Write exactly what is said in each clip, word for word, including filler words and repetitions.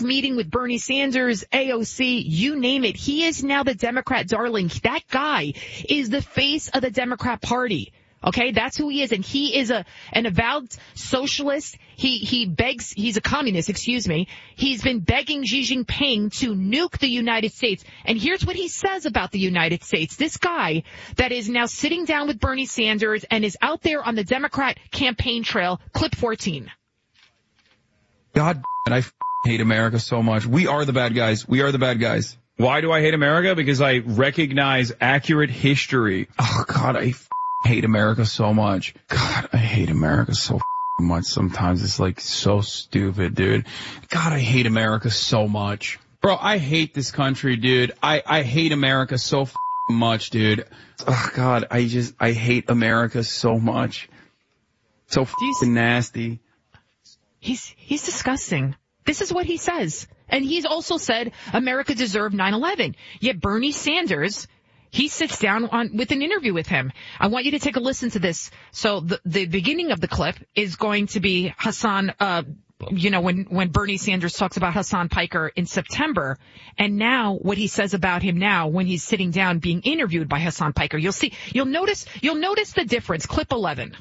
meeting with Bernie Sanders, A O C, you name it. He is now the Democrat darling. That guy is the face of the Democrat Party. Okay, that's who he is, and he is a an avowed socialist. He he begs, he's a communist, excuse me. He's been begging Xi Jinping to nuke the United States. And here's what he says about the United States. This guy that is now sitting down with Bernie Sanders and is out there on the Democrat campaign trail, clip fourteen. God, and I f- hate America so much. We are the bad guys. We are the bad guys. Why do I hate America? Because I recognize accurate history. Oh, God, I f- hate America so much. God, I hate America so f- much. Sometimes it's like so stupid, dude. God, I hate America so much. Bro, I hate this country, dude. I, I hate America so f- much, dude. Oh, God, I just, I hate America so much. So f- nasty. He's, he's disgusting. This is what he says. And he's also said America deserved nine eleven. Yet Bernie Sanders, he sits down on with an interview with him. I want you to take a listen to this. So the, the beginning of the clip is going to be Hassan, uh, you know, when, when Bernie Sanders talks about Hassan Piker in September. And now what he says about him now when he's sitting down being interviewed by Hassan Piker. You'll see, you'll notice, you'll notice the difference. Clip eleven.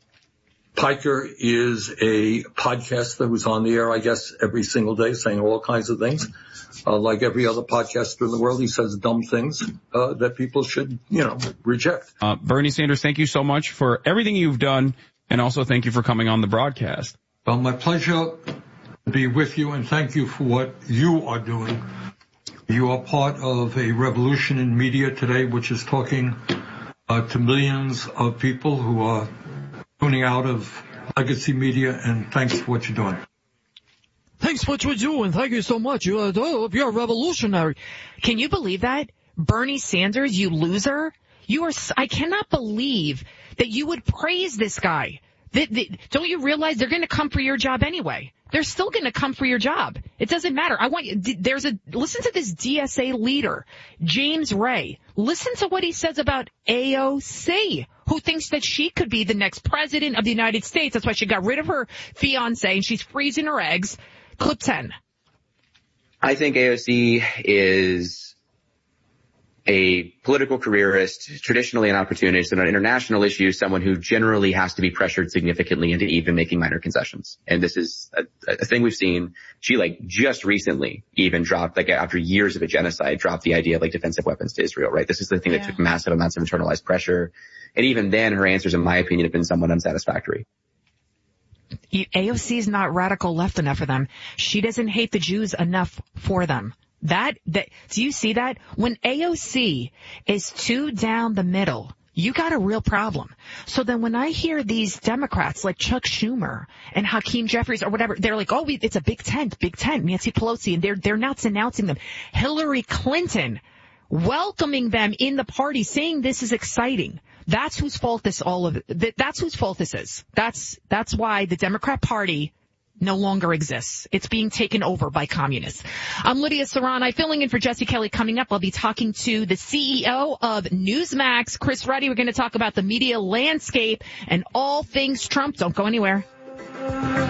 Piker is a podcaster who's on the air, I guess, every single day saying all kinds of things. Uh, like every other podcaster in the world, he says dumb things uh, that people should, you know, reject. Uh, Bernie Sanders, thank you so much for everything you've done, and also thank you for coming on the broadcast. Well, my pleasure to be with you, and thank you for what you are doing. You are part of a revolution in media today, which is talking uh, to millions of people who are tuning out of legacy media, and thanks for what you're doing. Thanks for what you're doing. Thank you so much. You're, you're revolutionary. Can you believe that? Bernie Sanders, you loser. You are, I cannot believe that you would praise this guy. That, that, don't you realize they're going to come for your job anyway? They're still going to come for your job. It doesn't matter. I want you, there's a, listen to this D S A leader, James Ray. Listen to what he says about A O C, who thinks that she could be the next president of the United States. That's why she got rid of her fiancé and she's freezing her eggs. Clip ten. I think A O C is a political careerist, traditionally an opportunist, and on international issues, someone who generally has to be pressured significantly into even making minor concessions. And this is a, a thing we've seen. She, like, just recently even dropped, like, after years of a genocide, dropped the idea of, like, defensive weapons to Israel, right? This is the thing yeah. that took massive amounts of internalized pressure. And even then, her answers, in my opinion, have been somewhat unsatisfactory. A O C is not radical left enough for them. She doesn't hate the Jews enough for them. That, that, do you see that? When A O C is too down the middle, you got a real problem. So then when I hear these Democrats like Chuck Schumer and Hakeem Jeffries or whatever, they're like, oh, we, it's a big tent, big tent, Nancy Pelosi, and they're, they're not denouncing them. Hillary Clinton welcoming them in the party, saying this is exciting. That's whose fault this all of it, that's whose fault this is. That's, that's why the Democrat Party no longer exists. It's being taken over by communists. I'm Lydia Serrani, filling in for Jesse Kelly. Coming up, I'll be talking to the C E O of Newsmax, Chris Ruddy. We're going to talk about the media landscape and all things Trump. Don't go anywhere.